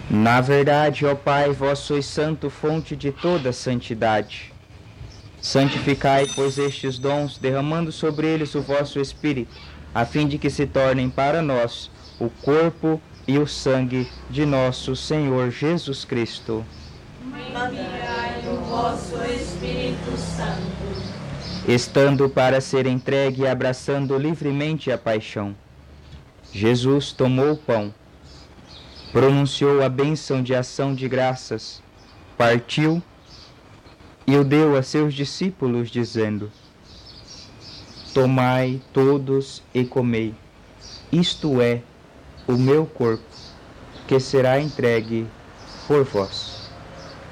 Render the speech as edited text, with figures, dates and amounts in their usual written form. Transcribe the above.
Na verdade, ó Pai, vós sois santo, fonte de toda santidade. Santificai, pois, estes dons, derramando sobre eles o vosso Espírito, a fim de que se tornem para nós o corpo e o sangue de nosso Senhor Jesus Cristo. Enviai o vosso Espírito Santo. Estando para ser entregue e abraçando livremente a paixão, Jesus tomou o pão, pronunciou a bênção de ação de graças, partiu e o deu a seus discípulos, dizendo: Tomai todos e comei, isto é o meu corpo, que será entregue por vós.